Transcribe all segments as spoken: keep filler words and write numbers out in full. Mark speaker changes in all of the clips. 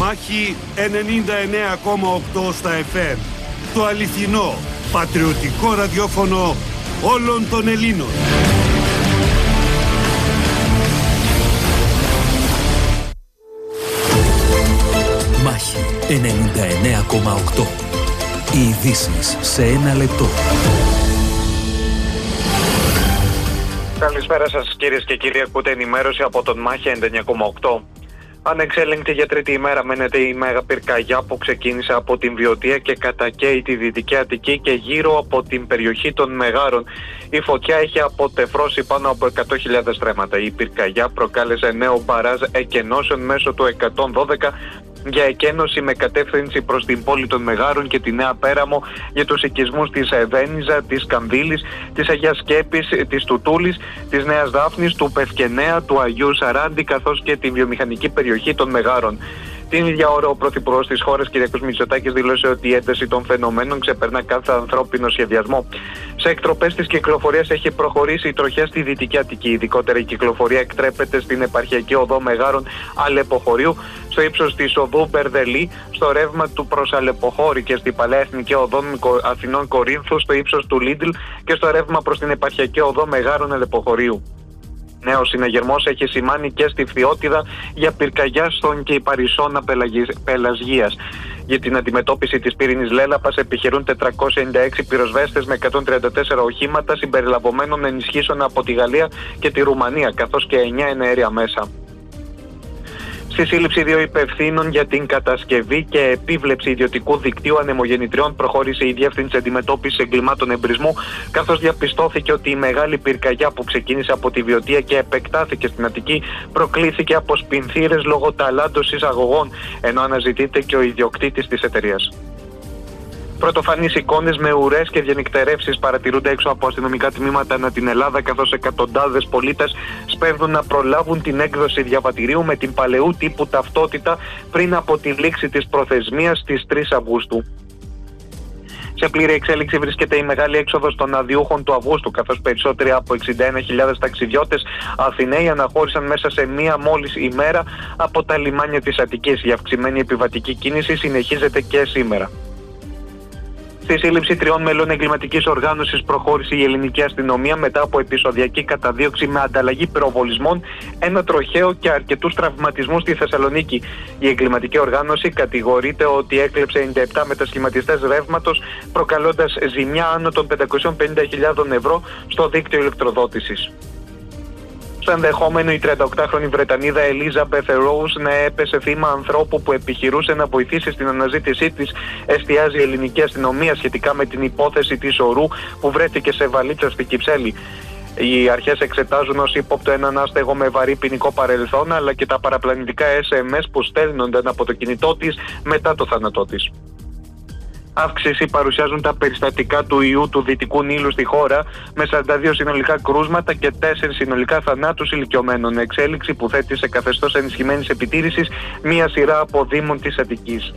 Speaker 1: Μάχη ενενήντα εννέα κόμμα οκτώ στα εφ εμ. Το αληθινό, πατριωτικό ραδιόφωνο όλων των Ελλήνων.
Speaker 2: Μάχη ενενήντα εννέα κόμμα οκτώ. Οι ειδήσεις σε ένα λεπτό.
Speaker 3: Καλησπέρα σας κυρίες και κύριοι, ακούτε ενημέρωση από τον Μάχη ενενήντα εννέα κόμμα οκτώ. Ανεξέλεγκτη για τρίτη ημέρα μένεται η μέγα πυρκαγιά που ξεκίνησε από την Βιωτία και κατακαίει τη Δυτική Αττική και γύρω από την περιοχή των Μεγάρων. Η φωτιά έχει αποτεφρώσει πάνω από εκατό χιλιάδες στρέμματα. Η πυρκαγιά προκάλεσε νέο μπαράζ εκενώσεων μέσω του εκατόν δώδεκα για εκένωση με κατεύθυνση προς την πόλη των Μεγάρων και τη Νέα Πέραμο για τους οικισμούς της Βένιζα, της Καμβίλης, της Αγίας Σκέπης, της Τουτούλης, της Νέας Δάφνης, του Πευκενέα, του Αγίου Σαράντη καθώς και τη βιομηχανική περιοχή των Μεγάρων. Την ίδια ώρα, ο Πρωθυπουργός της χώρας, Κυριάκος Μητσοτάκης, δήλωσε ότι η ένταση των φαινομένων ξεπερνά κάθε ανθρώπινο σχεδιασμό. Σε εκτροπές της κυκλοφορίας έχει προχωρήσει η τροχιά στη Δυτική Αττική. Ειδικότερα, η κυκλοφορία εκτρέπεται στην επαρχιακή οδό Μεγάρων Αλεποχωρίου, στο ύψος της οδού Μπερδελή, στο ρεύμα του προς Αλεποχώρη και στην παλαιά εθνική οδό Αθηνών Κορίνθου, στο ύψος του Λίντλ και στο ρεύμα προς την επαρχιακή οδό Μεγάρων Αλεποχωρίου. Νέος συναγερμός έχει σημάνει και στη Φθιώτιδα για πυρκαγιά στον και η Παρισώνα Πελασγίας. Για την αντιμετώπιση της πύρινης λέλαπας επιχειρούν τετρακόσιοι ενενήντα έξι πυροσβέστες με εκατόν τριάντα τέσσερα οχήματα συμπεριλαμβανομένων ενισχύσεων από τη Γαλλία και τη Ρουμανία, καθώς και εννιά εναέρια μέσα. Στη σύλληψη δύο υπευθύνων για την κατασκευή και επίβλεψη ιδιωτικού δικτύου ανεμογεννητριών προχώρησε η Διεύθυνση Αντιμετώπισης Εγκλημάτων Εμπρισμού, καθώς διαπιστώθηκε ότι η μεγάλη πυρκαγιά που ξεκίνησε από τη Βιωτία και επεκτάθηκε στην Αττική προκλήθηκε από σπινθήρες λόγω ταλάντος εισαγωγών, ενώ αναζητείται και ο ιδιοκτήτης της εταιρείας. Πρωτοφανείς εικόνες με ουρές και διανυκτερεύσεις παρατηρούνται έξω από αστυνομικά τμήματα ανά την Ελλάδα, καθώς εκατοντάδες πολίτες σπέβδουν να προλάβουν την έκδοση διαβατηρίου με την παλαιού τύπου ταυτότητα πριν από τη λήξη της προθεσμίας στις τρεις Αυγούστου. Σε πλήρη εξέλιξη βρίσκεται η μεγάλη έξοδος των αδειούχων του Αυγούστου, καθώς περισσότεροι από εξήντα ένα χιλιάδες ταξιδιώτες Αθηναίοι αναχώρησαν μέσα σε μία μόλις ημέρα από τα λιμάνια της Αττικής. Η αυξημένη επιβατική κίνηση συνεχίζεται και σήμερα. Στη σύλληψη τριών μελών εγκληματικής οργάνωσης προχώρησε η ελληνική αστυνομία μετά από επεισοδιακή καταδίωξη με ανταλλαγή πυροβολισμών, ένα τροχαίο και αρκετούς τραυματισμούς στη Θεσσαλονίκη. Η εγκληματική οργάνωση κατηγορείται ότι έκλεψε ενενήντα επτά μετασχηματιστές ρεύματος, προκαλώντας ζημιά άνω των πεντακόσιες πενήντα χιλιάδες ευρώ στο δίκτυο ηλεκτροδότησης. Στο ενδεχόμενο η τριανταοκτάχρονη Βρετανίδα Elizabeth Rose να έπεσε θύμα ανθρώπου που επιχειρούσε να βοηθήσει στην αναζήτησή της, εστιάζει η ελληνική αστυνομία σχετικά με την υπόθεση της ορού που βρέθηκε σε βαλίτσα στη Κυψέλη. Οι αρχές εξετάζουν ως ύποπτο έναν άστεγο με βαρύ ποινικό παρελθόν, αλλά και τα παραπλανητικά ες εμ ες που στέλνονταν από το κινητό της μετά το θάνατό της. Αύξηση παρουσιάζουν τα περιστατικά του ιού του Δυτικού Νείλου στη χώρα, με σαράντα δύο συνολικά κρούσματα και τέσσερα συνολικά θανάτους ηλικιωμένων. Εξέλιξη που θέτει σε καθεστώς ενισχυμένης επιτήρησης μία σειρά από δήμων της Αττικής.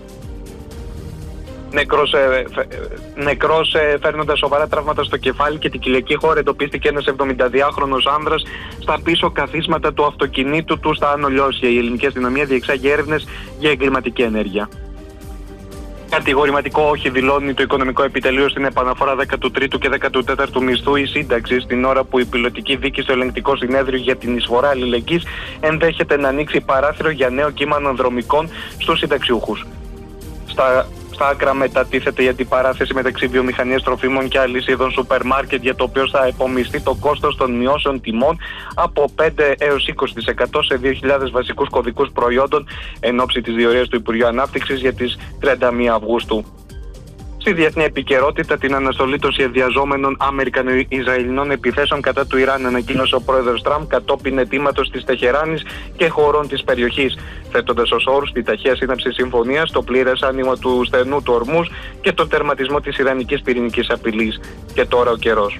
Speaker 3: Νεκρός, ε, νεκρός ε, φέρνοντας σοβαρά τραύματα στο κεφάλι και την κοιλιακή χώρα εντοπίστηκε ένας εβδομηνταδυάχρονος άνδρας στα πίσω καθίσματα του αυτοκινήτου του στα Άνω Λιώσια. Η ελληνική αστυνομία διεξάγει έρευνες για εγκληματική ενέργεια. Κατηγορηματικό όχι δηλώνει το Οικονομικό Επιτελείο στην επαναφορά δέκατου τρίτου και δέκατου τέταρτου μισθού η σύνταξη, στην ώρα που η πιλωτική δίκη στο Ελεγκτικό Συνέδριο για την εισφορά αλληλεγγύης ενδέχεται να ανοίξει παράθυρο για νέο κύμα αναδρομικών στους συνταξιούχους. Στα Στα άκρα μετατίθεται η αντιπαράθεση μεταξύ βιομηχανίας τροφίμων και αλυσίδων σούπερ μάρκετ, για το οποίο θα επομιστεί το κόστος των μειώσεων τιμών από πέντε έως είκοσι τοις εκατό σε δύο χιλιάδες βασικούς κωδικούς προϊόντων εν ώψη της διορίας του Υπουργείου Ανάπτυξης για τις τριάντα μία Αυγούστου. Στη διεθνή επικαιρότητα, την αναστολή των σχεδιαζόμενων Αμερικανο-Ισραηλινών επιθέσεων κατά του Ιράν ανακοίνωσε ο πρόεδρος Τραμπ κατόπιν αιτήματος της Τεχεράνης και χωρών της περιοχής, θέτοντας ως όρους τη ταχεία σύναψη συμφωνίας, το πλήρες άνοιγμα του στενού του Ορμούζ και τον τερματισμό της ιρανικής πυρηνικής απειλής. Και τώρα ο καιρός.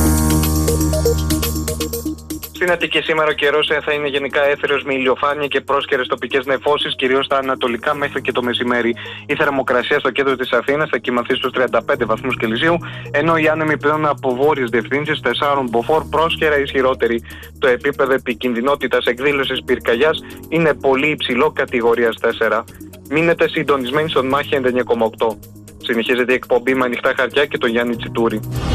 Speaker 3: Στην Αττική σήμερα ο καιρός θα είναι γενικά έθριος με ηλιοφάνεια και πρόσκαιρες τοπικές νεφώσεις, κυρίως στα ανατολικά μέχρι και το μεσημέρι. Η θερμοκρασία στο κέντρο της Αθήνας θα κυμανθεί στους τριάντα πέντε βαθμούς Κελσίου, ενώ οι άνεμοι πλέον από βόρειες διευθύνσεις τεσσάρων μποφόρ πρόσκαιρα ισχυρότεροι. Το επίπεδο επικινδυνότητας εκδήλωσης πυρκαγιάς είναι πολύ υψηλό, κατηγορίας τέσσερα. Μείνετε συντονισμένοι στον Μάχη ενενήντα εννέα κόμμα οκτώ. Συνεχίζεται η εκπομπή με ανοιχτά χαρτιά και τον Γιάννη Τσιτούρη.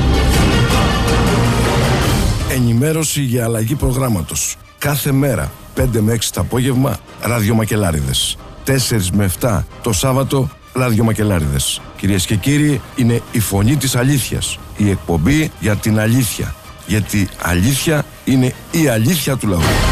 Speaker 4: Ενημέρωση για αλλαγή προγράμματος. Κάθε μέρα, πέντε με έξι το απόγευμα, ραδιομακελάριδες. τέσσερα με επτά το Σάββατο, ραδιομακελάριδες. Κυρίες και κύριοι, είναι η φωνή της αλήθειας. Η εκπομπή για την αλήθεια. Γιατί αλήθεια είναι η αλήθεια του λαού.